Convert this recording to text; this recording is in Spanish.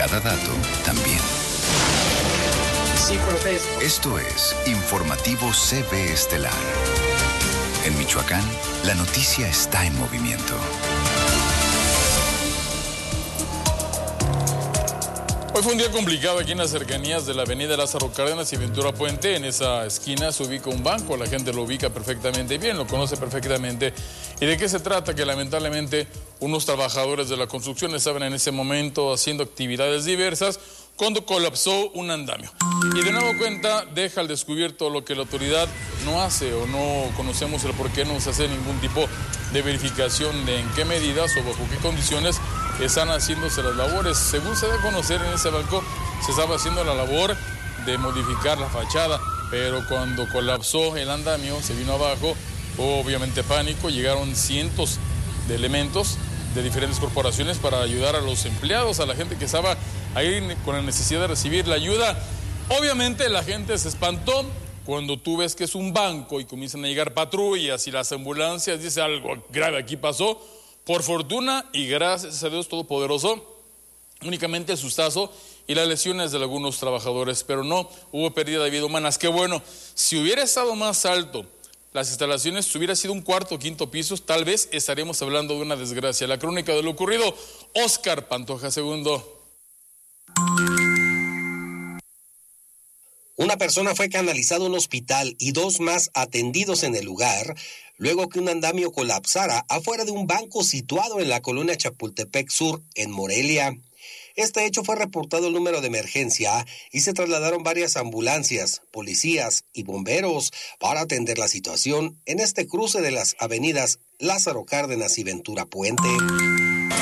cada dato también. Sí, protesto. Esto es Informativo CB Estelar. En Michoacán, la noticia está en movimiento. Hoy fue un día complicado aquí en las cercanías de la avenida Lázaro Cárdenas y Ventura Puente. En esa esquina se ubica un banco, la gente lo ubica perfectamente bien, lo conoce perfectamente. ¿Y de qué se trata? Que lamentablemente unos trabajadores de la construcción estaban en ese momento haciendo actividades diversas cuando colapsó un andamio. Y de nuevo cuenta deja al descubierto lo que la autoridad no hace o no conocemos el por qué no se hace ningún tipo de verificación de en qué medidas o bajo qué condiciones están haciéndose las labores. Según se da a conocer, en ese banco se estaba haciendo la labor de modificar la fachada, pero cuando colapsó el andamio, se vino abajo, hubo obviamente pánico, llegaron cientos de elementos de diferentes corporaciones para ayudar a los empleados, a la gente que estaba ahí con la necesidad de recibir la ayuda. Obviamente la gente se espantó cuando tú ves que es un banco y comienzan a llegar patrullas y las ambulancias, dice algo grave aquí pasó. Por fortuna y gracias a Dios Todopoderoso, únicamente el sustazo y las lesiones de algunos trabajadores, pero no hubo pérdida de vida humana. Qué bueno, si hubiera estado más alto las instalaciones, si hubiera sido un cuarto o quinto piso, tal vez estaríamos hablando de una desgracia. La crónica de lo ocurrido, Óscar Pantoja II. Una persona fue canalizada a un hospital y 2 más atendidos en el lugar, luego que un andamio colapsara afuera de un banco situado en la colonia Chapultepec Sur, en Morelia. Este hecho fue reportado al número de emergencia y se trasladaron varias ambulancias, policías y bomberos para atender la situación en este cruce de las avenidas Lázaro Cárdenas y Ventura Puente.